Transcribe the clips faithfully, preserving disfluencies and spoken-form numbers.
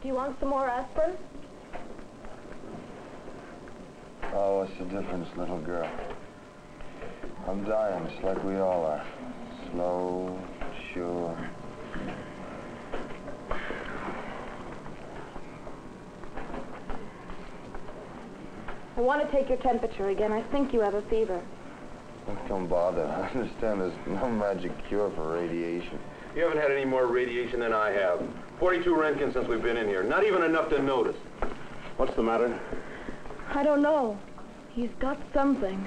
Do you want some more aspirin? Oh, what's the difference, little girl? I'm dying, just like we all are. Slow, sure. I want to take your temperature again. I think you have a fever. Don't bother. I understand there's no magic cure for radiation. You haven't had any more radiation than I have. forty-two Roentgens since we've been in here. Not even enough to notice. What's the matter? I don't know. He's got something.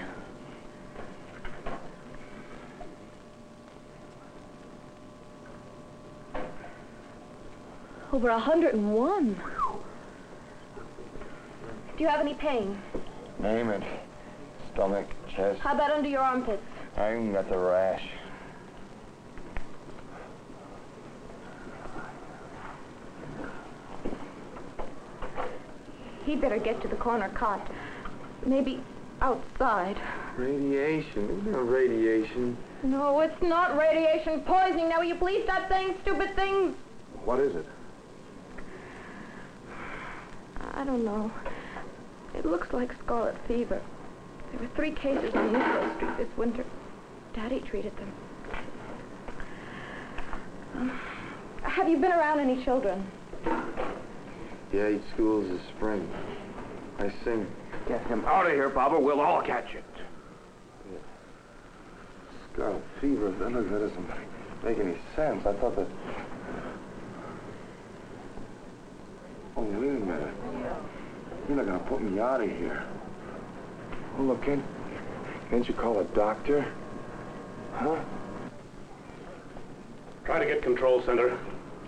Over a hundred and one. Do you have any pain? Name it. Stomach, chest. How about under your armpits? I even got the rash. He'd better get to the corner cot. Maybe outside. Radiation? There's no radiation. No, it's not radiation poisoning. Now, will you please stop saying stupid things? What is it? I don't know. It looks like scarlet fever. There were three cases on Nicholas Street this winter. Daddy treated them. Um, have you been around any children? Yeah, eight schools this spring. I sing. Get him out of here, Bob, or we'll all catch it. Yeah. Scarlet fever, that, look, that doesn't make any sense. I thought that... Oh, wait a minute. You're not gonna put me out of here. Oh, look, can't, can't you call a doctor? Huh? Try to get control center.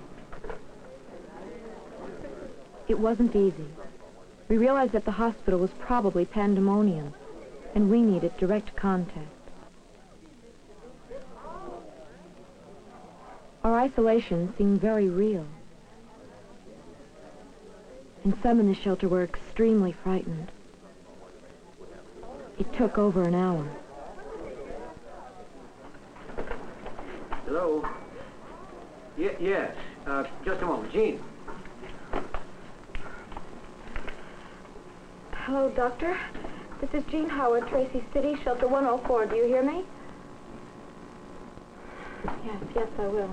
It wasn't easy. We realized that the hospital was probably pandemonium, and we needed direct contact. Our isolation seemed very real. And some in the shelter were extremely frightened. It took over an hour. Hello? Ye yes. Uh, just a moment. Jean. Hello, Doctor. This is Jean Howard, Tracy City, Shelter one oh four. Do you hear me? Yes, yes, I will.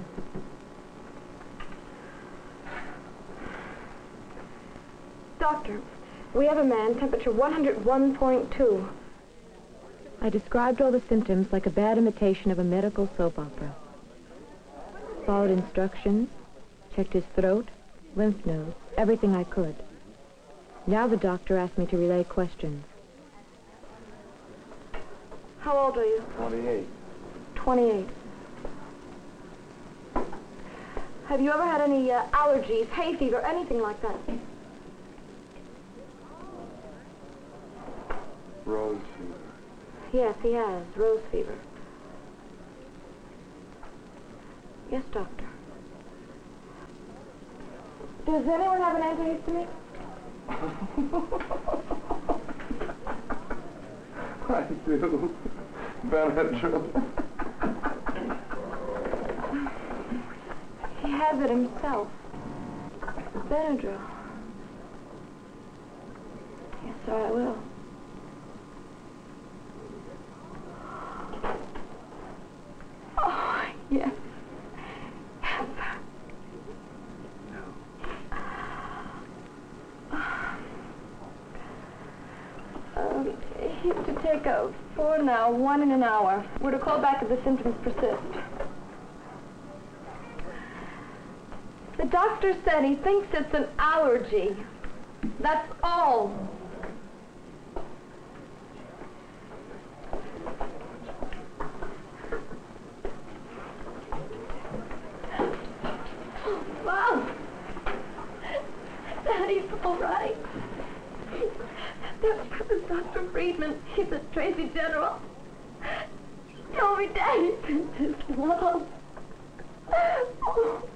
Doctor, we have a man, temperature one hundred one point two. I described all the symptoms like a bad imitation of a medical soap opera. Followed instructions, checked his throat, lymph nodes, everything I could. Now the doctor asked me to relay questions. How old are you? twenty-eight. twenty-eight. Have you ever had any uh, allergies, hay fever, anything like that? Rose fever. Yes, he has. Rose fever. Yes, doctor. Does anyone have an antihistamine? I do. Benadryl. He has it himself. Benadryl. Yes, sir, I will. Oh, yes. Yes, sir. Um, he's to take a four now, one in an hour. We're to call back if the symptoms persist. The doctor said he thinks it's an allergy. That's all. Mom! Daddy's all right. This is Doctor Friedman. He's a Tracy General. He told me Daddy sent his love. Oh.